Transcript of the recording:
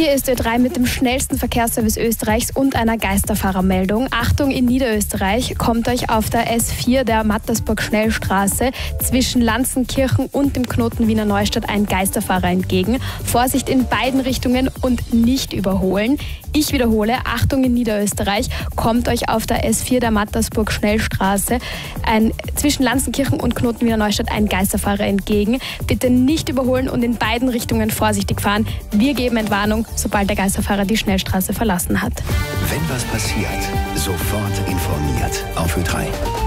Hier ist Ö3 mit dem schnellsten Verkehrsservice Österreichs und einer Geisterfahrermeldung. Achtung, in Niederösterreich kommt euch auf der S4 der Mattersburg-Schnellstraße zwischen Lanzenkirchen und dem Knoten Wiener Neustadt ein Geisterfahrer entgegen. Vorsicht in beiden Richtungen und nicht überholen. Ich wiederhole, Achtung, in Niederösterreich kommt euch auf der S4 der Mattersburg-Schnellstraße zwischen Lanzenkirchen und Knoten Wiener Neustadt ein Geisterfahrer entgegen. Bitte nicht überholen und in beiden Richtungen vorsichtig fahren. Wir geben Entwarnung, sobald der Geisterfahrer die Schnellstraße verlassen hat. Wenn was passiert, sofort informiert auf Ö3.